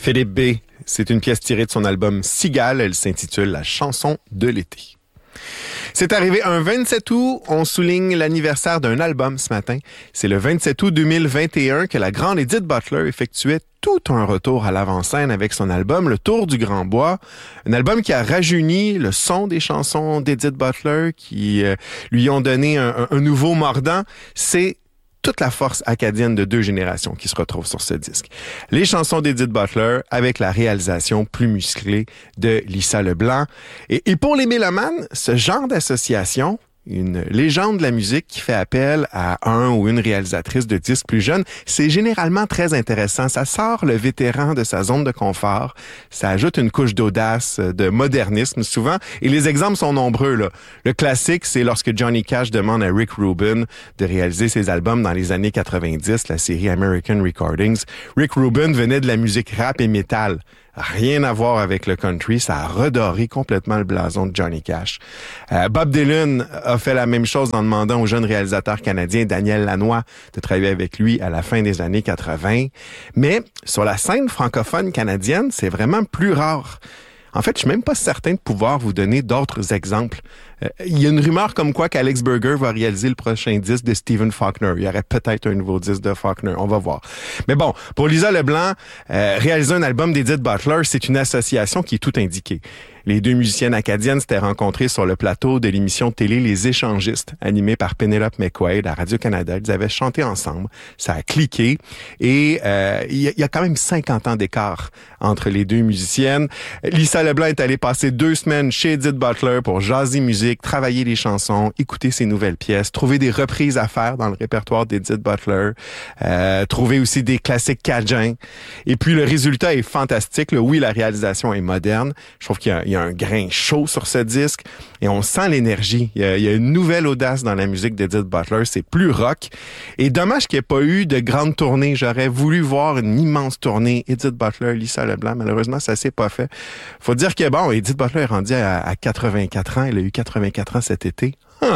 Philippe B, c'est une pièce tirée de son album Cigale. Elle s'intitule La chanson de l'été. C'est arrivé un 27 août. On souligne l'anniversaire d'un album ce matin. C'est le 27 août 2021 que la grande Edith Butler effectuait tout un retour à l'avant-scène avec son album Le Tour du Grand Bois. Un album qui a rajeuni le son des chansons d'Edith Butler, qui lui ont donné un nouveau mordant. C'est toute la force acadienne de deux générations qui se retrouvent sur ce disque. Les chansons d'Edith Butler avec la réalisation plus musclée de Lisa Leblanc. Et pour les mélomanes, ce genre d'association, une légende de la musique qui fait appel à un ou une réalisatrice de disques plus jeune, c'est généralement très intéressant. Ça sort le vétéran de sa zone de confort, ça ajoute une couche d'audace, de modernisme souvent, et les exemples sont nombreux, là. Le classique, c'est lorsque Johnny Cash demande à Rick Rubin de réaliser ses albums dans les années 90, la série American Recordings. Rick Rubin venait de la musique rap et métal. Rien à voir avec le country, ça a redoré complètement le blason de Johnny Cash. Bob Dylan a fait la même chose en demandant au jeune réalisateur canadien Daniel Lanois de travailler avec lui à la fin des années 80. Mais sur la scène francophone canadienne, c'est vraiment plus rare. En fait, je suis même pas certain de pouvoir vous donner d'autres exemples. Il y a une rumeur comme quoi qu'Alex Berger va réaliser le prochain disque de Stephen Faulkner. Il y aurait peut-être un nouveau disque de Faulkner. On va voir. Mais bon, pour Lisa Leblanc, réaliser un album d'Edith Butler, c'est une association qui est tout indiquée. Les deux musiciennes acadiennes s'étaient rencontrées sur le plateau de l'émission télé Les Échangistes, animée par Penelope McQuaid à Radio-Canada. Ils avaient chanté ensemble. Ça a cliqué. Et il y a quand même 50 ans d'écart entre les deux musiciennes. Lisa Leblanc est allée passer 2 semaines chez Edith Butler pour jaser musique, travailler les chansons, écouter ses nouvelles pièces, trouver des reprises à faire dans le répertoire d'Edith Butler, trouver aussi des classiques cajuns. Et puis le résultat est fantastique. Là, oui, la réalisation est moderne. Je trouve qu'il y a un grain chaud sur ce disque et on sent l'énergie. Il y a une nouvelle audace dans la musique d'Edith Butler. C'est plus rock. Et dommage qu'il n'y ait pas eu de grande tournée. J'aurais voulu voir une immense tournée. Edith Butler, Lisa Leblanc. Malheureusement, ça s'est pas fait. Faut dire que bon, Edith Butler est rendue à 84 ans. Elle a eu 84 ans cet été.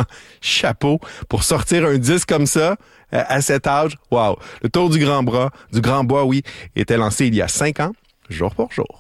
Chapeau pour sortir un disque comme ça à cet âge. Wow. Le Tour du Grand Bois, oui, était lancé il y a 5 ans, jour pour jour.